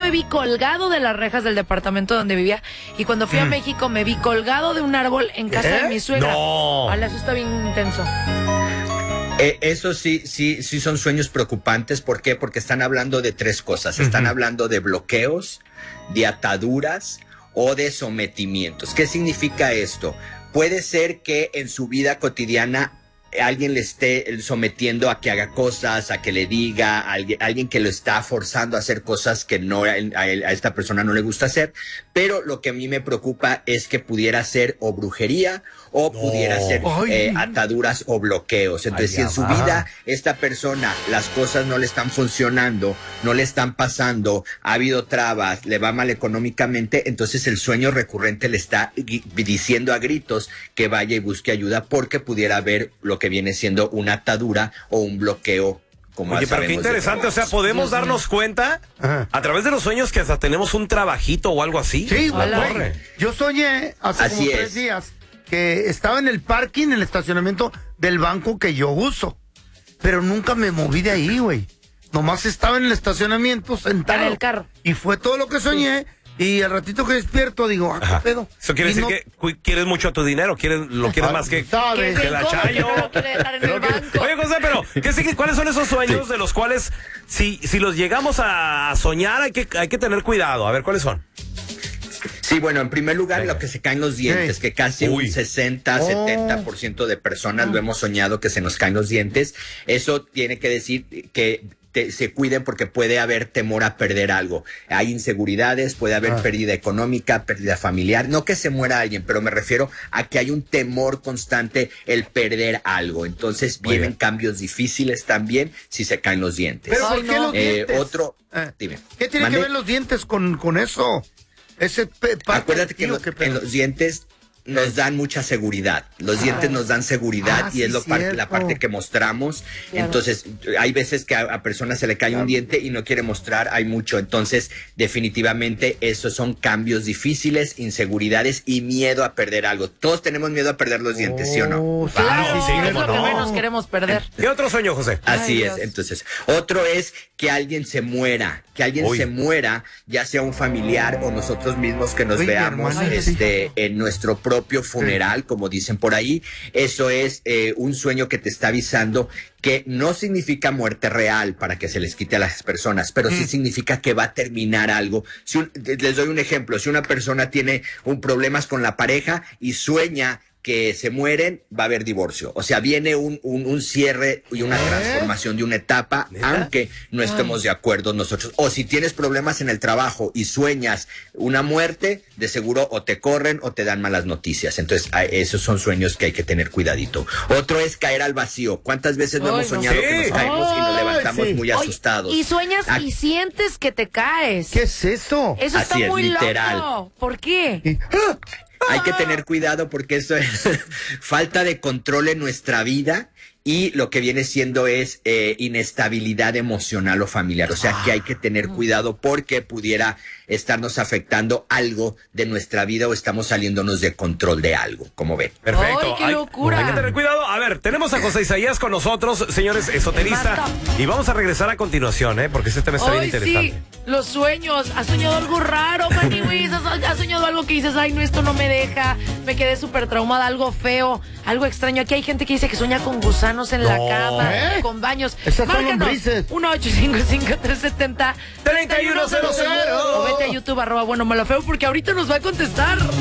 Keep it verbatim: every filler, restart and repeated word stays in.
me vi colgado de las rejas del departamento donde vivía. Y cuando fui mm. a México me vi colgado de un árbol en casa ¿Eh? de mi suegra. No. Hola, eso está bien intenso. Eh, eso sí, sí, sí son sueños preocupantes. ¿Por qué? Porque están hablando de tres cosas. Están uh-huh. hablando de bloqueos, de ataduras o de sometimientos. ¿Qué significa esto? Puede ser que en su vida cotidiana alguien le esté sometiendo a que haga cosas, a que le diga, a alguien, a alguien que lo está forzando a hacer cosas que no a, él, a esta persona no le gusta hacer, pero lo que a mí me preocupa es que pudiera ser o brujería o no. pudiera ser eh, ataduras o bloqueos. Entonces, Ay, si en su vida esta persona las cosas no le están funcionando, no le están pasando, ha habido trabas, le va mal económicamente, entonces el sueño recurrente le está diciendo a gritos que vaya y busque ayuda porque pudiera haber lo que viene siendo una atadura o un bloqueo. Como Oye, pero qué interesante, o sea, ¿podemos Dios darnos mío. cuenta Ajá. a través de los sueños que hasta tenemos un trabajito o algo así? Sí, güey. Yo soñé hace así como es. tres días que estaba en el parking, en el estacionamiento del banco que yo uso, pero nunca me moví de ahí, güey. Nomás estaba en el estacionamiento sentado. En el carro. Y fue todo lo que soñé. Y al ratito que despierto digo, ah, ¿qué pedo? Eso quiere y decir no... que cu- quieres mucho a tu dinero, quieres, lo quieres más que, ¿sabes? que la Chayo. Oye, José, pero ¿qué, sí, ¿cuáles son esos sueños sí. de los cuales si, si los llegamos a soñar hay que, hay que tener cuidado? A ver, ¿cuáles son? Sí, bueno, en primer lugar, Venga. lo que se caen los dientes, sí. que casi Uy. un sesenta, setenta por ciento de personas oh. lo hemos soñado que se nos caen los dientes. Eso tiene que decir que Te, se cuiden porque puede haber temor a perder algo. Hay inseguridades, puede haber ah. pérdida económica, pérdida familiar. No que se muera alguien, pero me refiero a que hay un temor constante el perder algo. Entonces Muy vienen bien. cambios difíciles también si se caen los dientes. ¿Pero por qué eh, los dientes? Otro, eh. dime. ¿Qué tiene ¿Mande? que ver los dientes con, con eso? Ese pe- Acuérdate que, lo, que en los dientes nos dan mucha seguridad. Los Ay. dientes nos dan seguridad ah, y sí es lo par- la parte que mostramos. Claro. Entonces, hay veces que a, a personas se le cae claro. un diente y no quiere mostrar, hay mucho. Entonces, definitivamente, esos son cambios difíciles, inseguridades y miedo a perder algo. Todos tenemos miedo a perder los dientes, oh, ¿sí o no? Claro, sí, es lo no. que menos queremos perder. ¿Qué otro sueño, José? Así Ay, es. Dios. Entonces, otro es que alguien se muera. Que alguien Uy. se muera, ya sea un familiar o nosotros mismos que nos Uy, veamos hermano, este, sí. en nuestro propio funeral, sí. como dicen por ahí. Eso es eh, un sueño que te está avisando que no significa muerte real para que se les quite a las personas, pero mm. sí significa que va a terminar algo. Si un, les doy un ejemplo, si una persona tiene un problemas con la pareja y sueña que se mueren, va a haber divorcio. O sea, viene un, un, un cierre y una ¿Eh? transformación de una etapa, ¿Neta? aunque no estemos Ay. de acuerdo nosotros. O si tienes problemas en el trabajo y sueñas una muerte, de seguro o te corren o te dan malas noticias. Entonces, esos son sueños que hay que tener cuidadito. Otro es caer al vacío. ¿Cuántas veces no Ay, hemos soñado no. que nos caemos Ay, y nos levantamos sí. muy asustados? Oye, y sueñas ah. y sientes que te caes. ¿Qué es eso? Eso Así está es, muy literal. loco. ¿Por qué? Y, ¡ah! Hay que tener cuidado porque eso es falta de control en nuestra vida y lo que viene siendo es eh, inestabilidad emocional o familiar. O sea que hay que tener cuidado porque pudiera estarnos afectando algo de nuestra vida o estamos saliéndonos de control de algo, como ven. Perfecto. ¡Ay, qué locura! Hay, hay que tener cuidado. A ver, tenemos a José Isaías con nosotros, señores, esoterista. Y vamos a regresar a continuación, ¿eh? Porque este tema está Ay, bien interesante. Sí, los sueños. ¿Has soñado algo raro, Maniwis? ¿Has, ¿Has soñado algo que dices, ay, no, esto no me deja? Me quedé súper traumada, algo feo, algo extraño. Aquí hay gente que dice que sueña con gusanos en no. la cama, ¿Eh? con baños. Esas son lombrices. uno ocho cinco cinco tres siete cero, tres uno cero cero. O vete a YouTube, arroba bueno malo feo, porque ahorita nos va a contestar.